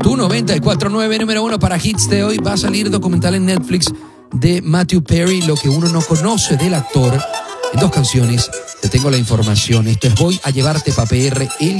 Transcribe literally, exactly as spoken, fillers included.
Tu noventa y cuatro punto nueve, número uno para hits de hoy. Va a salir documental en Netflix de Matthew Perry, lo que uno no conoce del actor. En dos canciones te tengo la información. Esto es Voy a llevarte pa' P R, el